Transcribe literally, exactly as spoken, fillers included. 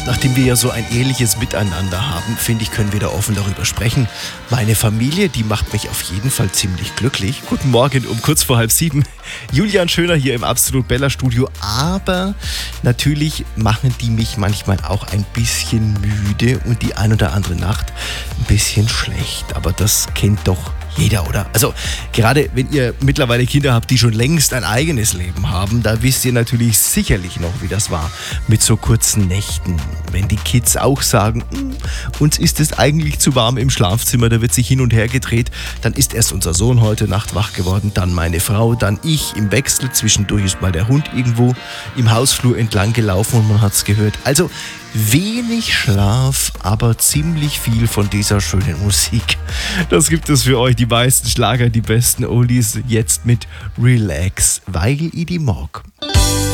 Nachdem wir ja so ein ehrliches Miteinander haben, finde ich, können wir da offen darüber sprechen. Meine Familie, die macht mich auf jeden Fall ziemlich glücklich. Guten Morgen um kurz vor halb sieben. Julian Schöner hier im Absolut Bella Studio. Aber natürlich machen die mich manchmal auch ein bisschen müde und die ein oder andere Nacht ein bisschen schlecht. Aber das kennt doch jeder, oder? Also gerade wenn ihr mittlerweile Kinder habt, die schon längst ein eigenes Leben haben, da wisst ihr natürlich sicherlich noch, wie das war mit so kurzen Nächten. Wenn die Kids auch sagen, uns ist es eigentlich zu warm im Schlafzimmer, da wird sich hin und her gedreht, dann ist erst unser Sohn heute Nacht wach geworden, dann meine Frau, dann ich im Wechsel. Zwischendurch ist mal der Hund irgendwo im Hausflur entlang gelaufen und man hat es gehört. Also wenig Schlaf, aber ziemlich viel von dieser schönen Musik. Das gibt es für euch, die meisten Schlager, die besten Oldies, jetzt mit Relax, weil ich die mag.